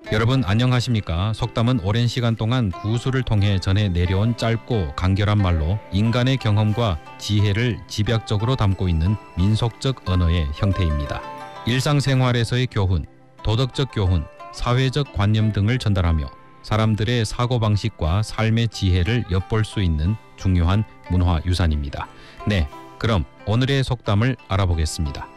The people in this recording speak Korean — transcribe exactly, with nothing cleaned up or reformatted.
여러분 안녕하십니까? 속담은 오랜 시간 동안 구술을 통해 전해 내려온 짧고 간결한 말로 인간의 경험과 지혜를 집약적으로 담고 있는 민속적 언어의 형태입니다. 일상생활에서의 교훈, 도덕적 교훈, 사회적 관념 등을 전달하며 사람들의 사고방식과 삶의 지혜를 엿볼 수 있는 중요한 문화유산입니다. 네, 그럼 오늘의 속담을 알아보겠습니다.